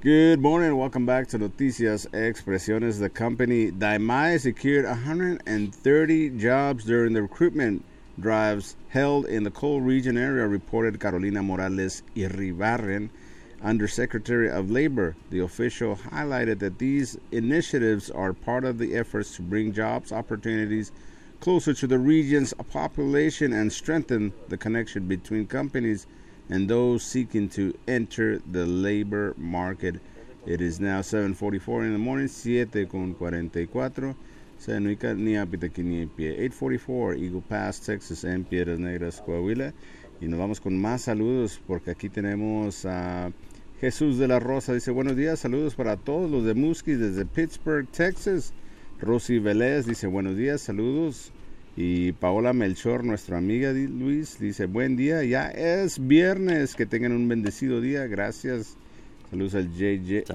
Good morning. Welcome back to Noticias Expresiones. The company Daimai secured 130 jobs during the recruitment drives held in the coal region area, reported Carolina Morales Iribarren, Undersecretary of Labor. The official highlighted that these initiatives are part of the efforts to bring jobs opportunities closer to the region's population and strengthen the connection between companies and those seeking to enter the labor market. It is now 7:44 in the morning, 7:44. San Luis, Niapitaquini, 8:44, Eagle Pass, Texas, en Piedras Negras, Coahuila. Y nos vamos con más saludos porque aquí tenemos a Jesús de la Rosa. Dice, buenos días, saludos para todos los de Musquis desde Pittsburgh, Texas. Rosy Vélez dice, buenos días, saludos. Y Paola Melchor, nuestra amiga Luis, dice, buen día, ya es viernes, que tengan un bendecido día, gracias. Saludos al JJ,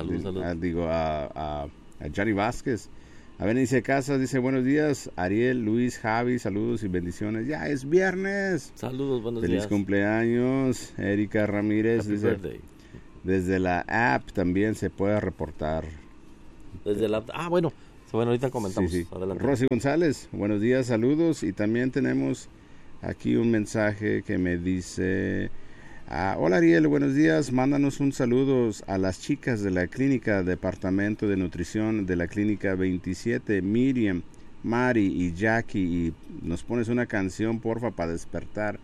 a Johnny Vázquez. A Benice Casas dice, buenos días, Ariel, Luis, Javi, saludos y bendiciones, ya es viernes. Saludos, buenos días. Feliz cumpleaños. Erika Ramírez Happy dice, birthday. Desde la app también se puede reportar. Desde la bueno, ahorita comentamos. Sí. Adelante. Rosy González, buenos días, saludos. Y también tenemos aquí un mensaje que me dice, hola Ariel, buenos días, mándanos un saludo a las chicas de la clínica Departamento de Nutrición de la Clínica 27, Miriam, Mari y Jackie, y nos pones una canción porfa para despertar.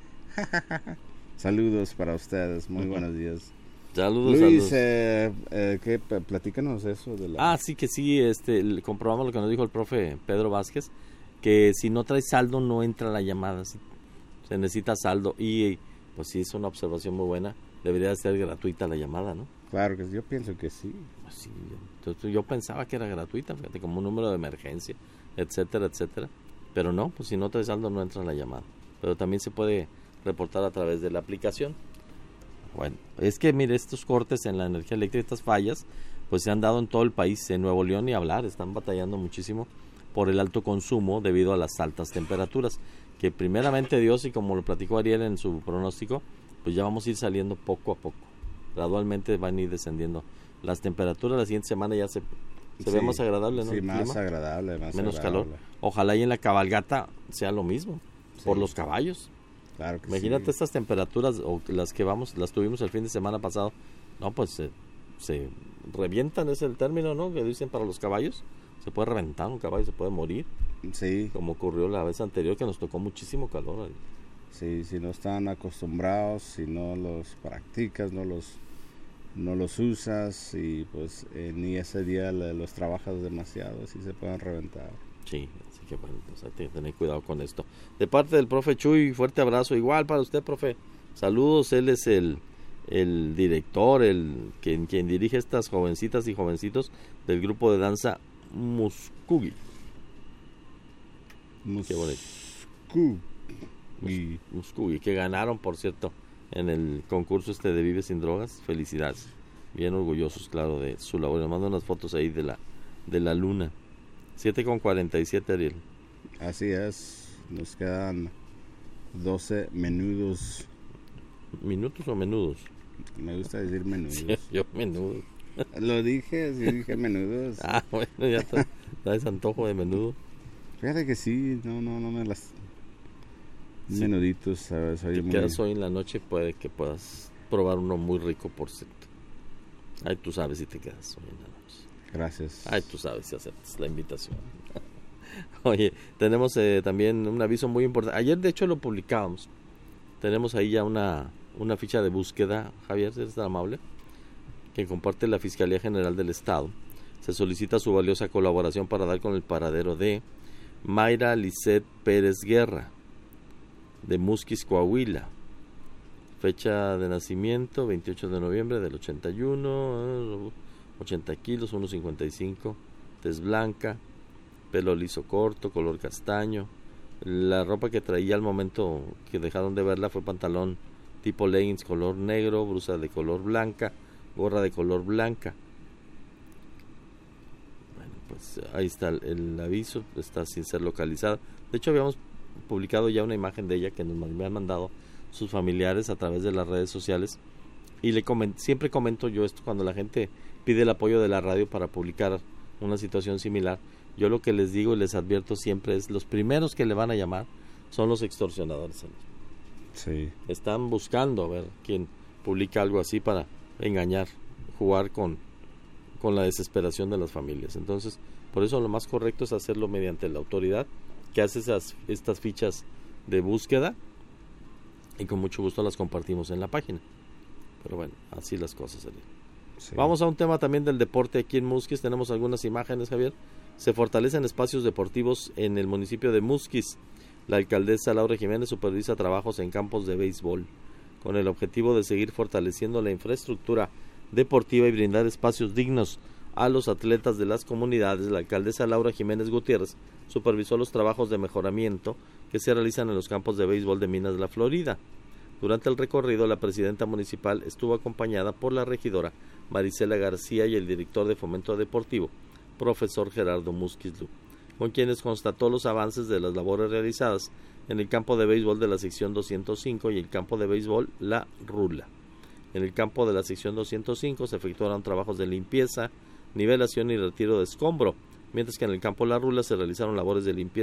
Saludos para ustedes, muy buenos días. Saludos, Luis, saludos. Platícanos eso de la... Sí, que sí, comprobamos lo que nos dijo el profe Pedro Vázquez, que si no traes saldo no entra la llamada, ¿sí? Se necesita saldo y pues sí, es una observación muy buena, debería ser gratuita la llamada, ¿no? Claro que sí, yo pienso que sí. Pues sí, entonces yo pensaba que era gratuita, fíjate, como un número de emergencia, etcétera, etcétera, pero no, pues si no traes saldo no entra la llamada, pero también se puede reportar a través de la aplicación. Bueno, es que mire, estos cortes en la energía eléctrica, estas fallas, pues se han dado en todo el país. En Nuevo León ni hablar, están batallando muchísimo por el alto consumo debido a las altas temperaturas, que primeramente Dios, y como lo platicó Ariel en su pronóstico, pues ya vamos a ir saliendo poco a poco, gradualmente van a ir descendiendo las temperaturas. La siguiente semana ya se ve más agradable, ¿no? Sí, más agradable, menos calor. Ojalá y en la cabalgata sea lo mismo, por los caballos. Claro que imagínate estas temperaturas, o las que las tuvimos el fin de semana pasado, no, pues se revientan, es el término, ¿no? Que dicen para los caballos, se puede reventar un caballo, se puede morir. Sí. Como ocurrió la vez anterior que nos tocó muchísimo calor. Sí, si no están acostumbrados, si no los practicas, no los usas y pues ni ese día los trabajas demasiado, así se pueden reventar. Sí, así que bueno, pues hay que tener cuidado con esto. De parte del profe Chuy, fuerte abrazo, igual para usted, profe. Saludos, él es el director, quien dirige estas jovencitas y jovencitos del grupo de danza Muscugi. Qué bonito. Muscugi, que ganaron, por cierto, en el concurso de Vive Sin Drogas. Felicidades. Bien orgullosos, claro, de su labor. Les mando unas fotos ahí de la luna. 7:47, Ariel. Así es, nos quedan 12 menudos. ¿Minutos o menudos? Me gusta decir menudos. Sí, yo menudo. Lo dije, sí dije menudos. Bueno, ya traes antojo de menudo. Fíjate que sí, no me las... Sí. Menuditos, ¿sabes? Si quedas hoy en la noche, puede que puedas probar uno muy rico, por cierto. Ay, tú sabes si te quedas hoy en la noche. Gracias. Ay, tú sabes si aceptas la invitación. Oye, tenemos también un aviso muy importante. Ayer, de hecho, lo publicábamos. Tenemos ahí ya una ficha de búsqueda, Javier, si eres tan amable, que comparte la Fiscalía General del Estado. Se solicita su valiosa colaboración para dar con el paradero de Mayra Lisset Pérez Guerra, de Musquis, Coahuila. Fecha de nacimiento, 28 de noviembre del 81, 80 kilos, 1.55, tez blanca, pelo liso corto, color castaño. La ropa que traía al momento que dejaron de verla fue pantalón tipo leggings color negro, blusa de color blanca, gorra de color blanca. Bueno, pues ahí está el aviso, está sin ser localizada. De hecho, habíamos publicado ya una imagen de ella que me han mandado sus familiares a través de las redes sociales, y siempre comento yo esto cuando la gente pide el apoyo de la radio para publicar una situación similar. Yo lo que les digo y les advierto siempre es, los primeros que le van a llamar son los extorsionadores. Sí. Están buscando a ver quién publica algo así para engañar, jugar con la desesperación de las familias. Entonces, por eso lo más correcto es hacerlo mediante la autoridad que hace estas fichas de búsqueda, y con mucho gusto las compartimos en la página. Pero bueno, así las cosas, Javier. Sí. Vamos a un tema también del deporte aquí en Musquis. Tenemos algunas imágenes, Javier. Se fortalecen espacios deportivos en el municipio de Musquis. La alcaldesa Laura Jiménez supervisa trabajos en campos de béisbol con el objetivo de seguir fortaleciendo la infraestructura deportiva y brindar espacios dignos a los atletas de las comunidades. La alcaldesa Laura Jiménez Gutiérrez supervisó los trabajos de mejoramiento que se realizan en los campos de béisbol de Minas, la Florida. Durante el recorrido, la presidenta municipal estuvo acompañada por la regidora Marisela García y el director de Fomento Deportivo, profesor Gerardo Musquis-Lu, con quienes constató los avances de las labores realizadas en el campo de béisbol de la sección 205 y el campo de béisbol La Rula. En el campo de la sección 205 se efectuaron trabajos de limpieza, nivelación y retiro de escombro, mientras que en el campo La Rula se realizaron labores de limpieza